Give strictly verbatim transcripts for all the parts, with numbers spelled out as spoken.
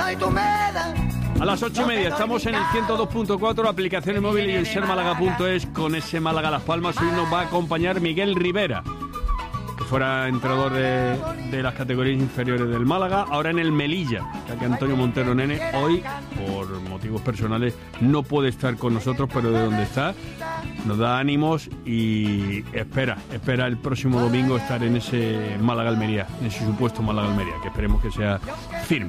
A las ocho y media estamos en el ciento dos punto cuatro, aplicaciones móviles y en ser málaga punto es con ese Málaga Las Palmas. Hoy nos va a acompañar Miguel Rivera, que fuera entrenador de, de las categorías inferiores del Málaga, ahora en el Melilla, ya que Antonio Montero Nene hoy, por motivos personales, no puede estar con nosotros, pero de donde está nos da ánimos y espera, espera el próximo domingo estar en ese Málaga-Almería, en ese supuesto Málaga-Almería, que esperemos que sea firme.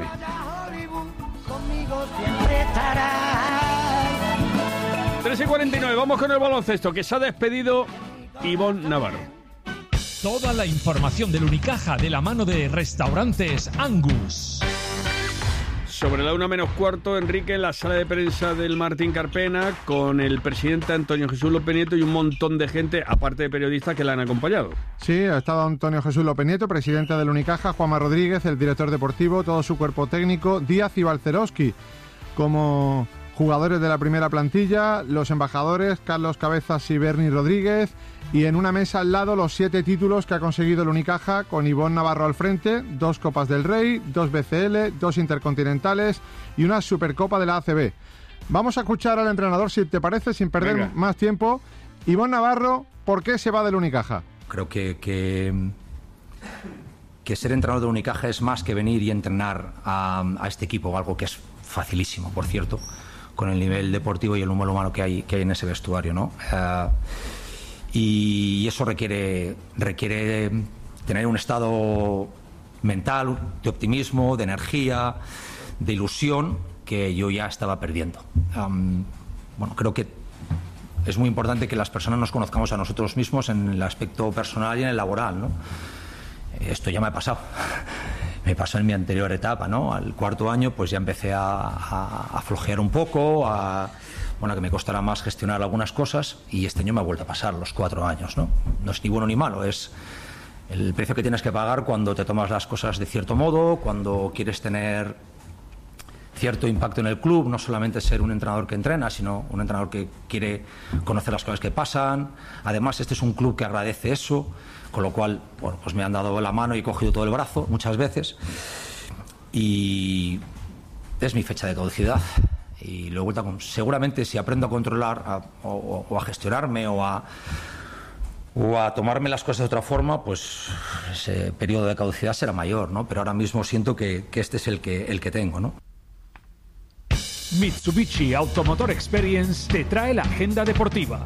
tres y cuarenta y nueve, vamos con el baloncesto, que se ha despedido Ivonne Navarro. Toda la información del Unicaja de la mano de Restaurantes Angus. Sobre la una menos cuarto, Enrique, en la sala de prensa del Martín Carpena, con el presidente Antonio Jesús López Nieto y un montón de gente, aparte de periodistas, que le han acompañado. Sí, ha estado Antonio Jesús López Nieto, presidente del Unicaja, Juanma Rodríguez, el director deportivo, todo su cuerpo técnico, Díaz y Balcerowski, como jugadores de la primera plantilla, los embajadores, Carlos Cabezas y Berni Rodríguez, y en una mesa al lado los siete títulos que ha conseguido el Unicaja, con Ivonne Navarro al frente, dos Copas del Rey, dos B C L, dos Intercontinentales y una Supercopa de la A C B. Vamos a escuchar al entrenador, si te parece, sin perder Venga. más tiempo. Ivonne Navarro, ¿por qué se va del Unicaja? Creo que, que, que ser entrenador del Unicaja es más que venir y entrenar a, a este equipo, algo que es facilísimo, por cierto, con el nivel deportivo y el número humano que hay, que hay en ese vestuario, ¿no? Uh, y eso requiere, requiere tener un estado mental, de optimismo, de energía, de ilusión, que yo ya estaba perdiendo. Um, bueno, creo que es muy importante que las personas nos conozcamos a nosotros mismos en el aspecto personal y en el laboral, ¿no? Esto ya me ha pasado. Me pasó en mi anterior etapa, ¿no? Al cuarto año pues ya empecé a, a, a flojear un poco, a, bueno, que me costará más gestionar algunas cosas, y este año me ha vuelto a pasar, los cuatro años, ¿no? No es ni bueno ni malo, es el precio que tienes que pagar cuando te tomas las cosas de cierto modo, cuando quieres tener cierto impacto en el club, no solamente ser un entrenador que entrena, sino un entrenador que quiere conocer las cosas que pasan. Además, este es un club que agradece eso, con lo cual, bueno, pues me han dado la mano y he cogido todo el brazo muchas veces, y es mi fecha de caducidad y lo he vuelto a, seguramente si aprendo a controlar a, o, o a gestionarme o a o a tomarme las cosas de otra forma, pues ese periodo de caducidad será mayor, ¿no? Pero ahora mismo siento que, que este es el que, el que tengo, ¿no? Mitsubishi Automotor Experience te trae la agenda deportiva.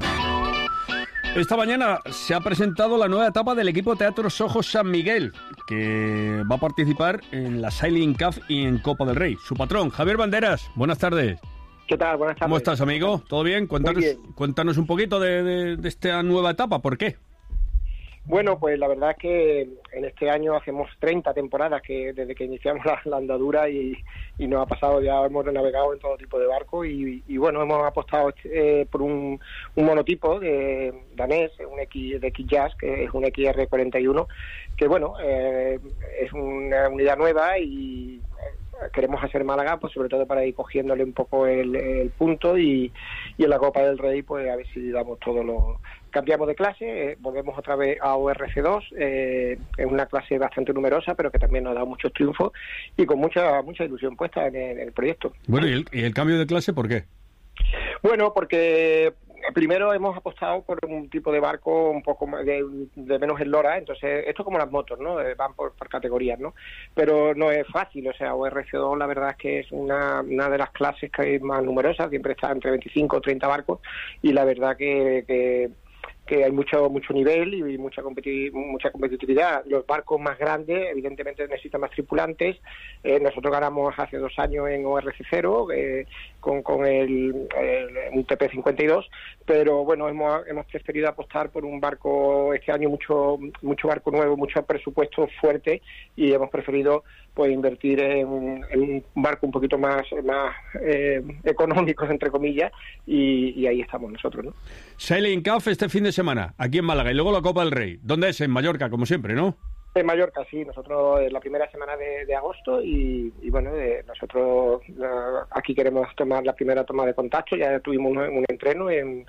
Esta mañana se ha presentado la nueva etapa del equipo Teatro Sojo San Miguel, que va a participar en la Sailing Cup y en Copa del Rey. Su patrón, Javier Banderas, buenas tardes. ¿Qué tal? Buenas tardes. ¿Cómo estás, amigo? ¿Todo bien? Cuéntanos, bien. cuéntanos un poquito de, de, de esta nueva etapa, ¿por qué? Bueno, pues la verdad es que en este año hacemos treinta temporadas que desde que iniciamos la, la andadura y, y nos ha pasado, ya hemos navegado en todo tipo de barcos y, y bueno, hemos apostado eh, por un, un monotipo de danés, un X de X-Jazz, que es un X R cuarenta y uno, que bueno, eh, es una unidad nueva y queremos hacer Málaga, pues sobre todo para ir cogiéndole un poco el, el punto y, y en la Copa del Rey, pues a ver si damos todo lo... Cambiamos de clase, eh, volvemos otra vez a O R C dos, eh, es una clase bastante numerosa, pero que también nos ha dado muchos triunfos y con mucha mucha ilusión puesta en el, en el proyecto. Bueno, ¿y el, ¿y el cambio de clase por qué? Bueno, porque primero hemos apostado por un tipo de barco un poco de, de menos eslora, entonces esto es como las motos, ¿no? Van por, por categorías, ¿no? Pero no es fácil, o sea, O R C dos la verdad es que es una, una de las clases que hay más numerosas, siempre está entre veinticinco o treinta barcos y la verdad que... que que hay mucho mucho nivel y mucha competi- mucha competitividad. Los barcos más grandes evidentemente necesitan más tripulantes. Eh, nosotros ganamos hace dos años en O R C cero eh, con, con el, el un T P cincuenta y dos, pero bueno, hemos hemos preferido apostar por un barco este año, mucho mucho barco nuevo, mucho presupuesto fuerte, y hemos preferido pues invertir en, en un barco un poquito más más eh, económico, entre comillas, y, y ahí estamos nosotros, ¿no? Sailing Cup este fin de semana, aquí en Málaga, y luego la Copa del Rey. ¿Dónde es? En Mallorca, como siempre, ¿no? En Mallorca, sí. Nosotros en la primera semana de, de agosto y, y bueno, eh, nosotros uh, aquí queremos tomar la primera toma de contacto. Ya tuvimos un, un entreno en,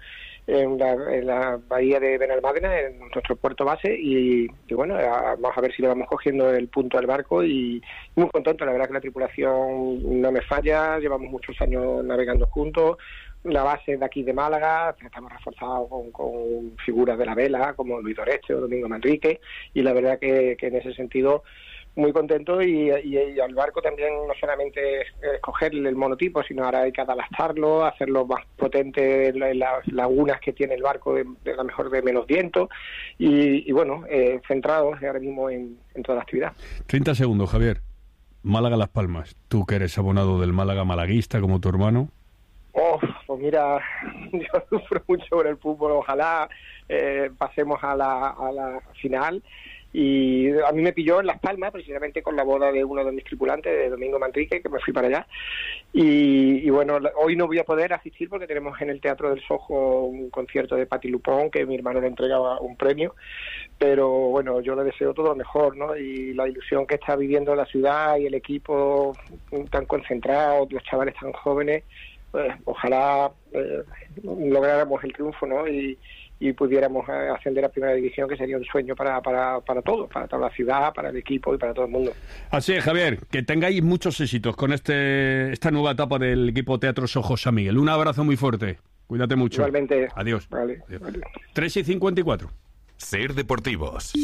en la, en la bahía de Benalmádena, en nuestro puerto base, y, y bueno, a, vamos a ver si le vamos cogiendo el punto al barco, y muy contento. La verdad que la tripulación no me falla, llevamos muchos años navegando juntos. La base de aquí de Málaga, estamos reforzados con, con figuras de la vela, como Luis Doreste o Domingo Manrique, y la verdad que, que en ese sentido muy contento, y, y, y al barco también no solamente es escogerle el monotipo, sino ahora hay que adaptarlo, hacerlo más potente en, la, en las lagunas que tiene el barco, de, de la mejor de menos viento, y, y bueno, eh, centrados ahora mismo en, en toda la actividad. treinta segundos, Javier. Málaga-Las Palmas. Tú que eres abonado del Málaga, malaguista como tu hermano. Oh, pues mira, yo sufro mucho por el fútbol. Ojalá eh, pasemos a la, a la final. Y a mí me pilló en Las Palmas, precisamente con la boda de uno de mis tripulantes, de Domingo Manrique, que me fui para allá. Y, y bueno, hoy no voy a poder asistir porque tenemos en el Teatro del Sojo un concierto de Patti Lupón, que mi hermano le entregaba un premio. Pero bueno, yo le deseo todo lo mejor, ¿no? Y la ilusión que está viviendo la ciudad y el equipo tan concentrado, los chavales tan jóvenes, pues ojalá eh, lográramos el triunfo, ¿no? Y, y pudiéramos ascender a primera división, que sería un sueño para, para, para todos, para toda la ciudad, para el equipo y para todo el mundo. Así es, Javier, que tengáis muchos éxitos con este esta nueva etapa del equipo Teatro Sojo San Miguel. Un abrazo muy fuerte, cuídate mucho. Igualmente. Adiós. Vale, Adiós. vale. tres y cincuenta y cuatro. Ser Deportivos.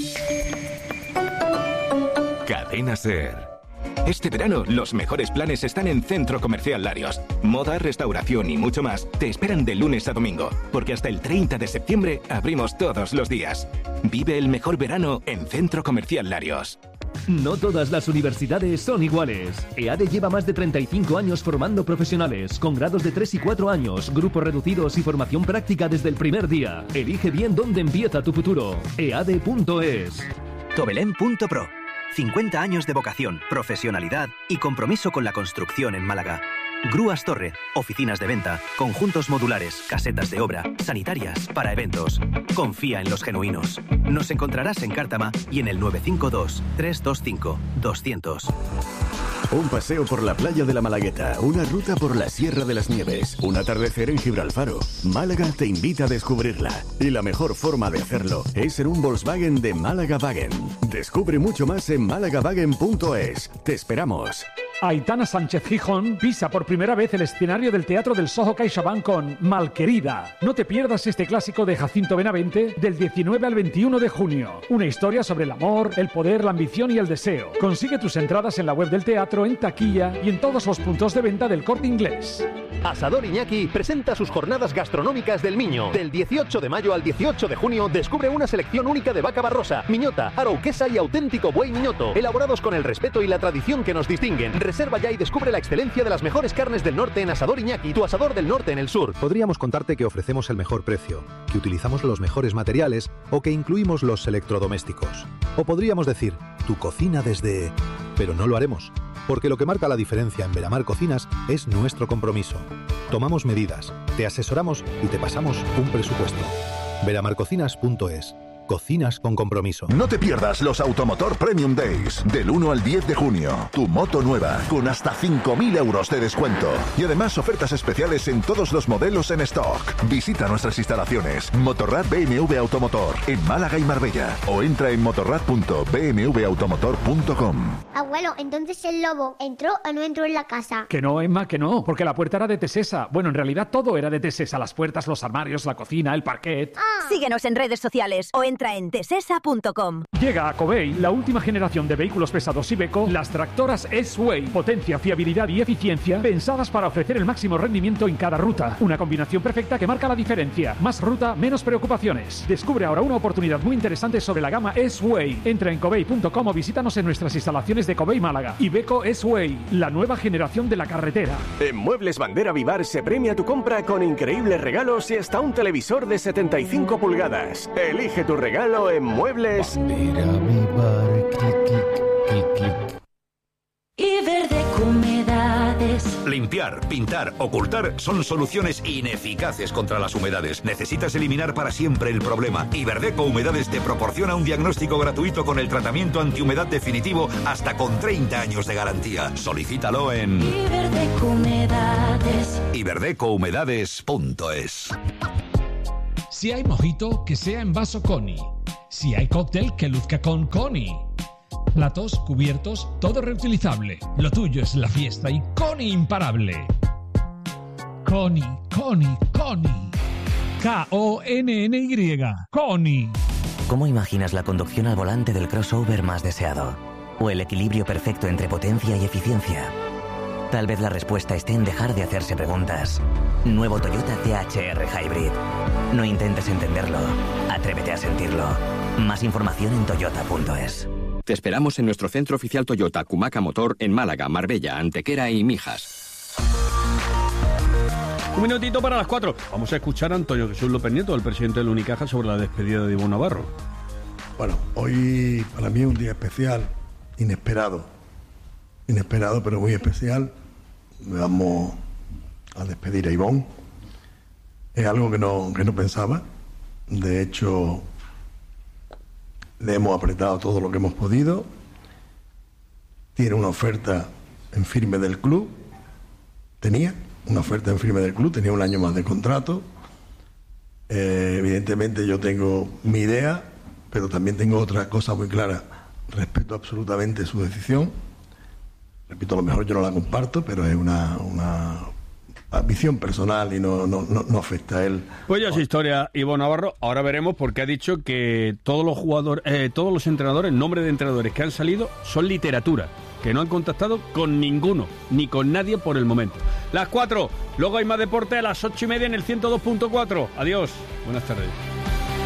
Cadena Ser. Este verano, los mejores planes están en Centro Comercial Larios. Moda, restauración y mucho más te esperan de lunes a domingo, porque hasta el treinta de septiembre abrimos todos los días. Vive el mejor verano en Centro Comercial Larios. No todas las universidades son iguales. EADE lleva más de treinta y cinco años formando profesionales, con grados de tres y cuatro años, grupos reducidos y formación práctica desde el primer día. Elige bien dónde empieza tu futuro. E A D E punto es. Tobelén punto pro. cincuenta años de vocación, profesionalidad y compromiso con la construcción en Málaga. Grúas Torre, oficinas de venta, conjuntos modulares, casetas de obra, sanitarias, para eventos. Confía en los genuinos. Nos encontrarás en Cártama y en el nueve cinco dos, tres dos cinco, dos cero cero. Un paseo por la playa de la Malagueta, una ruta por la Sierra de las Nieves, un atardecer en Gibralfaro. Málaga te invita a descubrirla. Y la mejor forma de hacerlo es en un Volkswagen de Málaga Wagen. Descubre mucho más en málaga wagen punto es. Te esperamos. Aitana Sánchez Gijón pisa por primera vez el escenario del Teatro del Soho CaixaBank con Malquerida. No te pierdas este clásico de Jacinto Benavente del diecinueve al veintiuno de junio. Una historia sobre el amor, el poder, la ambición y el deseo. Consigue tus entradas en la web del teatro, en taquilla y en todos los puntos de venta del Corte Inglés. Asador Iñaki presenta sus jornadas gastronómicas del Miño. Del dieciocho de mayo al dieciocho de junio descubre una selección única de vaca barrosa, miñota, arauquesa y auténtico buey miñoto, elaborados con el respeto y la tradición que nos distinguen. Reserva ya y descubre la excelencia de las mejores carnes del norte en Asador Iñaki, tu asador del norte en el sur. Podríamos contarte que ofrecemos el mejor precio, que utilizamos los mejores materiales o que incluimos los electrodomésticos. O podríamos decir, tu cocina desde... Pero no lo haremos, porque lo que marca la diferencia en Veramar Cocinas es nuestro compromiso. Tomamos medidas, te asesoramos y te pasamos un presupuesto. veramar cocinas punto es. Cocinas con compromiso. No te pierdas los Automotor Premium Days del uno al diez de junio. Tu moto nueva con hasta cinco mil euros de descuento. Y además ofertas especiales en todos los modelos en stock. Visita nuestras instalaciones Motorrad B M W Automotor en Málaga y Marbella o entra en motorrad punto b m w automotor punto com. Abuelo, entonces el lobo entró o no entró en la casa. Que no, Emma, que no, porque la puerta era de Tesesa. Bueno, en realidad todo era de Tesesa. Las puertas, los armarios, la cocina, el parquet. Ah. Síguenos en redes sociales o entra en tesesa punto com. Llega a Covey la última generación de vehículos pesados Iveco, las tractoras S-Way. Potencia, fiabilidad y eficiencia pensadas para ofrecer el máximo rendimiento en cada ruta. Una combinación perfecta que marca la diferencia. Más ruta, menos preocupaciones. Descubre ahora una oportunidad muy interesante sobre la gama S-Way. Entra en covey punto com o visítanos en nuestras instalaciones de Covey Málaga. Iveco S-Way, la nueva generación de la carretera. En Muebles Bandera Vivar se premia tu compra con increíbles regalos y hasta un televisor de setenta y cinco pulgadas. Elige tu regalo en Muebles Bandera Vivar, clic, clic, clic, clic. Iberdeco Humedades. Limpiar, pintar, ocultar son soluciones ineficaces contra las humedades. Necesitas eliminar para siempre el problema. Iberdeco Humedades te proporciona un diagnóstico gratuito con el tratamiento antihumedad definitivo hasta con treinta años de garantía. Solicítalo en Iberdeco Humedades. iberdeco humedades punto es. Si hay mojito, que sea en vaso Coni. Si hay cóctel, que luzca con Coni. Platos, cubiertos, todo reutilizable. Lo tuyo es la fiesta y Coni imparable. Coni, Coni, Coni. K O N N Y. Coni. ¿Cómo imaginas la conducción al volante del crossover más deseado? ¿O el equilibrio perfecto entre potencia y eficiencia? Tal vez la respuesta esté en dejar de hacerse preguntas. Nuevo Toyota C H R Hybrid. No intentes entenderlo. Atrévete a sentirlo. Más información en toyota punto es. Te esperamos en nuestro centro oficial Toyota Cumaca Motor en Málaga, Marbella, Antequera y Mijas. Un minutito para las cuatro. Vamos a escuchar a Antonio Jesús López Nieto, el presidente del Unicaja, sobre la despedida de Ivonne Navarro. Bueno, hoy para mí es un día especial, inesperado. Inesperado, pero muy especial. Vamos a despedir a Ivonne. Es algo que no, que no pensaba. De hecho, le hemos apretado todo lo que hemos podido. Tiene una oferta en firme del club. Tenía una oferta en firme del club, tenía un año más de contrato. Eh, evidentemente yo tengo mi idea, pero también tengo otra cosa muy clara. Respeto absolutamente su decisión. Repito, a lo mejor yo no la comparto, pero es una, una visión personal y no, no, no, no afecta a él. Pues ya es historia, Ivonne Navarro. Ahora veremos, porque ha dicho que todos los jugadores, eh, todos los entrenadores, nombres de entrenadores que han salido son literatura, que no han contactado con ninguno, ni con nadie por el momento. Las cuatro, luego hay más deporte a las ocho y media en el ciento dos punto cuatro. Adiós, buenas tardes.